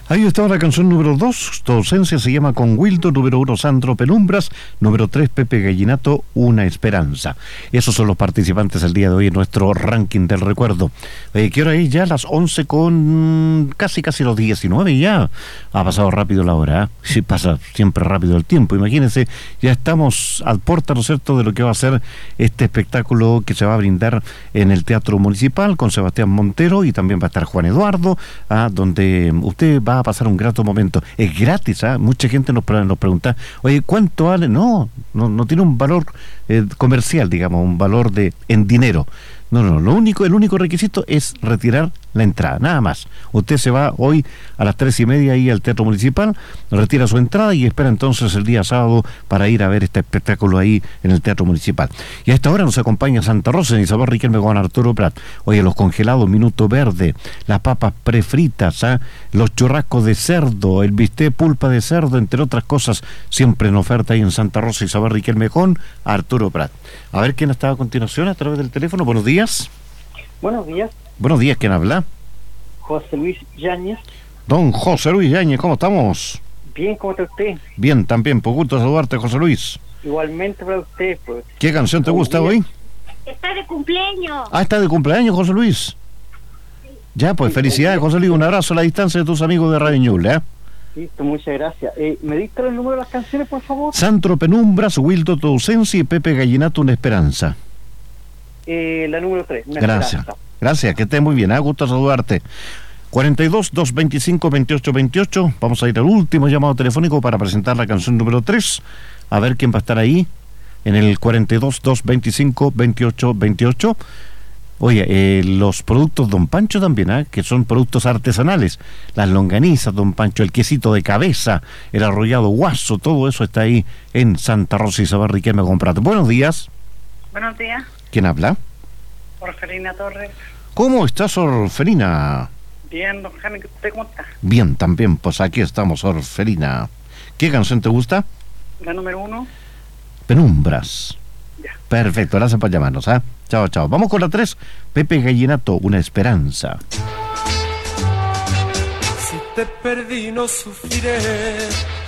Ahí está la canción número 2, Tu ausencia se llama Con Wildo, número 1 Sandro Penumbras, número 3 Pepe Gallinato, Una Esperanza. Esos son los participantes el día de hoy en nuestro ranking del recuerdo. ¿Qué hora es ya? Las 11 con casi los 19 ya. Ha pasado rápido la hora, ¿eh? Sí, pasa siempre rápido el tiempo. Imagínense, ya estamos al puerta, ¿no es cierto?, de lo que va a ser este espectáculo que se va a brindar en el Teatro Municipal con Sebastián Montero, y también va a estar Juan Eduardo, donde usted va a pasar un grato momento. Es gratis, ¿ah? Mucha gente nos pregunta, oye, ¿cuánto vale? No tiene un valor comercial, digamos, un valor en dinero. No, el único requisito es retirar la entrada, nada más. Usted se va hoy a las 3:30 ahí al Teatro Municipal, retira su entrada y espera entonces el día sábado para ir a ver este espectáculo ahí en el Teatro Municipal. Y a esta hora nos acompaña Santa Rosa, en Isabel Riquelme con Arturo Prat. Oye, los congelados Minuto Verde, las papas prefritas, los churrascos de cerdo, el bistec pulpa de cerdo, entre otras cosas, siempre en oferta ahí en Santa Rosa, Isabel Riquelme con Arturo Prat. A ver quién está a continuación a través del teléfono. Buenos días. Buenos días. Buenos días, ¿quién habla? José Luis Yáñez. Don José Luis Yáñez, ¿cómo estamos? Bien, ¿cómo está usted? Bien, también, por gusto saludarte, José Luis. Igualmente para usted, pues. ¿Qué canción te gusta hoy? Está de cumpleaños. Ah, está de cumpleaños, José Luis. Ya, pues, felicidades, José Luis. Un abrazo a la distancia de tus amigos de Radio Ñuble, ¿eh? Listo, muchas gracias. ¿Me dicta el número de las canciones, por favor? Sandro Penumbras, Wildo, Tu ausencia y Pepe Gallinato, Una Esperanza. La número 3. Gracias. Gracias, que estés muy bien, gusto saludarte. 42-225-2828. Vamos a ir al último llamado telefónico para presentar la canción número 3. A ver quién va a estar ahí en el 42-225-2828. Oye, los productos Don Pancho también, que son productos artesanales. Las longanizas, Don Pancho, el quesito de cabeza, el arrollado guaso, todo eso está ahí en Santa Rosa, Isabel Riquelme con Prat. Buenos días. Buenos días. ¿Quién habla? Orfelina Torres. ¿Cómo estás, Orfelina? Bien, don Jaime, ¿usted cómo está? Bien, también, pues aquí estamos, Orfelina. ¿Qué canción te gusta? La número 1. Penumbras. Ya. Perfecto, gracias por llamarnos, Chao. Vamos con la 3, Pepe Gallinato, Una Esperanza. Si te perdí no sufriré,